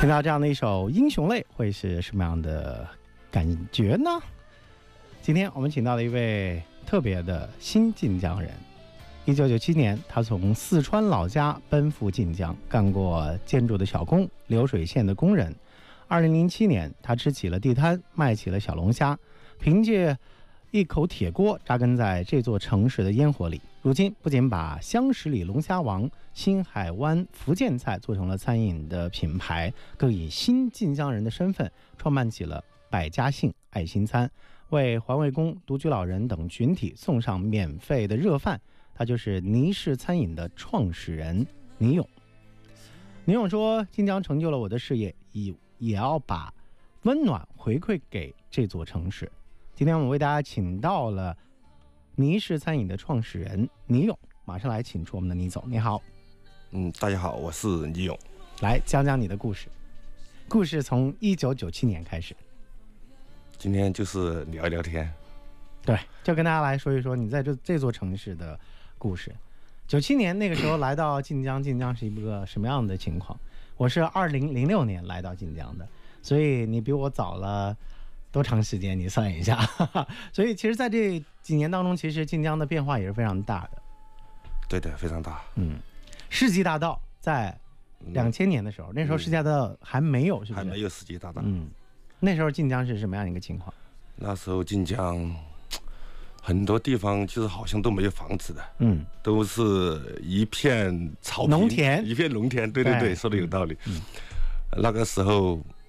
听到这样的一首《英雄泪》，会是什么样的感觉呢？今天我们请到了一位特别的新晋江人。1997年，他从四川老家奔赴晋江，干过建筑的小工、流水线的工人。2007年，他吃起了地摊，卖起了小龙虾，凭借一口铁锅扎根在这座城市的烟火里。如今不仅把香十里龙虾王、新海湾福建菜做成了餐饮的品牌，更以新晋江人的身份创办起了百家姓爱心餐，为环卫工、独居老人等群体送上免费的热饭。他就是倪氏餐饮的创始人倪勇。倪勇说：“晋江成就了我的事业，也要把温暖回馈给这座城市。”今天我们为大家请到了倪氏餐饮的创始人倪勇，马上来请出我们的倪总。你好。 大家好，我是倪勇。 来讲讲你的故事。故事从1997年开始。 今天就是聊一聊天。 对，就跟大家来说一说你在这座城市的故事。97年那个时候来到晋江，晋江是一个什么样的情况？我是2006年来到晋江的，所以你比我早了多长时间？你算一下。所以其实在这几年当中，其实晋江的变化也是非常大的。 对的，非常大。 世纪大道在2000年的时候，那时候世纪大道还没有，是不是？ 还没有世纪大道。 那时候晋江是什么样一个情况？ 那时候晋江很多地方其实好像都没有房子的，都是一片草坪、 农田， 一片农田。对对对，说的有道理。那个时候